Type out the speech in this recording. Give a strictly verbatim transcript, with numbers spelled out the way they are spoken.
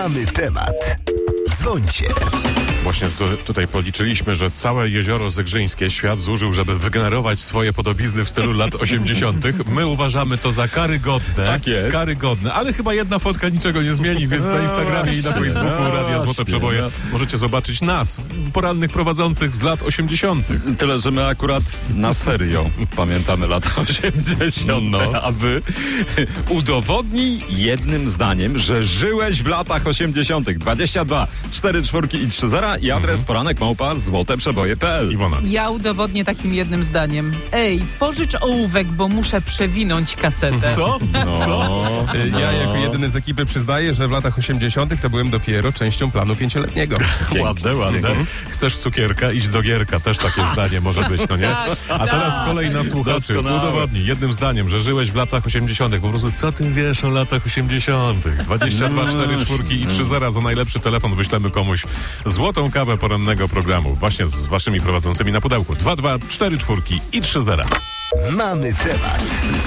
Mamy temat. Dzwońcie. Właśnie tu, tutaj policzyliśmy, że całe jezioro Zegrzyńskie świat zużył, żeby wygenerować swoje podobizny w stylu lat osiemdziesiątych. My uważamy to za karygodne. Tak jest. Karygodne, ale chyba jedna fotka niczego nie zmieni, więc na Instagramie i na Facebooku Radia Złote Przeboje możecie zobaczyć nas, porannych prowadzących z lat osiemdziesiątych. Tyle, że my akurat na serio pamiętamy lata osiemdziesiąte, No. a wy udowodnij jednym zdaniem, że żyłeś w latach osiemdziesiątych. dwadzieścia dwa, cztery czwórki i trzy zera i adres Mhm. poranek małpa złoteprzeboje kropka p l. Iwona. Ja udowodnię takim jednym zdaniem. Ej, pożycz ołówek, bo muszę przewinąć kasetę. Co? Co? Ja jako jedyny z ekipy przyznaję, że w latach osiemdziesiątych to byłem dopiero częścią planu pięcioletniego. Ładne, ładne. Chcesz cukierka? Idź do Gierka. Też takie zdanie może być, no nie? A teraz kolej na słuchaczy. Doskonałe. Udowodnij jednym zdaniem, że żyłeś w latach osiemdziesiątych. Po prostu co ty wiesz o latach osiemdziesiątych? dwadzieścia dwa, cztery czwórki i trzy zera za najlepszy telefon wyślemy komuś złotą kawę porannego programu. Właśnie z waszymi prowadzącymi na pudełku. dwa dwa, cztery czwórki i trzy zera. Mamy temat.